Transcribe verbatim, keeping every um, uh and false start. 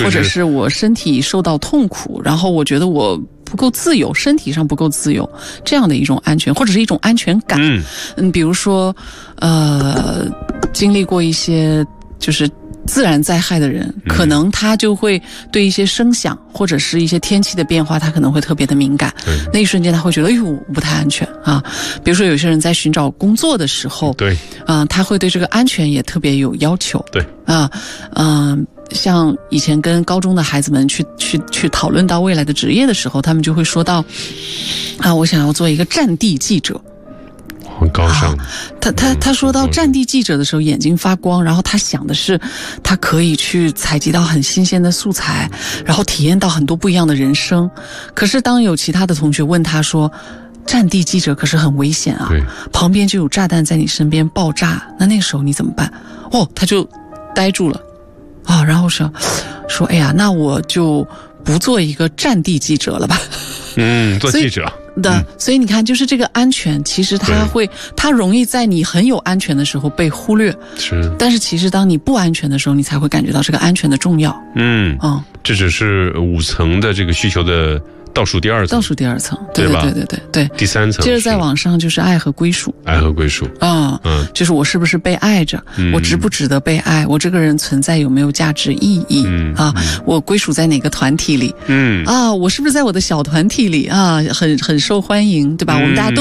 或者是我身体受到痛苦，然后我觉得我不够自由，身体上不够自由，这样的一种安全，或者是一种安全感。嗯嗯，比如说，呃，经历过一些就是自然灾害的人，可能他就会对一些声响或者是一些天气的变化，他可能会特别的敏感。那一瞬间他会觉得，哎呦，不太安全啊。比如说有些人在寻找工作的时候，对，啊、呃，他会对这个安全也特别有要求。对，啊，嗯、呃。像以前跟高中的孩子们去去去讨论到未来的职业的时候，他们就会说到，啊，我想要做一个战地记者。 很高尚。 啊、他他他说到战地记者的时候，眼睛发光，然后他想的是，他可以去采集到很新鲜的素材，然后体验到很多不一样的人生。可是当有其他的同学问他说，战地记者可是很危险啊，旁边就有炸弹在你身边爆炸，那那个时候你怎么办？哦，他就呆住了。啊，然后说说，哎呀，那我就不做一个战地记者了吧。 嗯，做记者的、嗯，所以你看，就是这个安全，其实它会，它容易在你很有安全的时候被忽略。是，但是其实当你不安全的时候，你才会感觉到这个安全的重要。嗯嗯，这只是五层的这个需求的倒数第二层， 倒数第二层，对对对对对对， 第三层， 接着再往上就是爱和归属， 爱和归属啊，嗯，就是我是不是被爱着，嗯、我值不值得被爱，我这个人存在有没有价值意义、嗯、啊、嗯，我归属在哪个团体里，嗯啊，我是不是在我的小团体里啊，很很受欢迎，对吧？嗯、我们大家都